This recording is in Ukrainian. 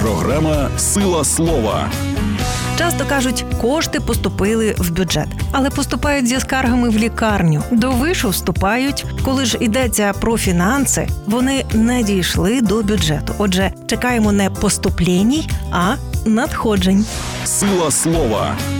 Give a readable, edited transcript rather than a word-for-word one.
Програма «Сила слова». Часто кажуть, кошти поступили в бюджет, але поступають зі скаргами в лікарню. До вишу вступають, коли ж йдеться про фінанси, вони не дійшли до бюджету. Отже, чекаємо не поступлень, а надходжень. «Сила слова»